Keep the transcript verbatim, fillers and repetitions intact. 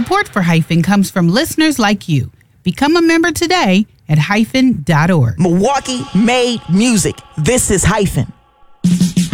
Support for Hyphen comes from listeners like you. Become a member today at hyphen dot org. Milwaukee made music. This is Hyphen.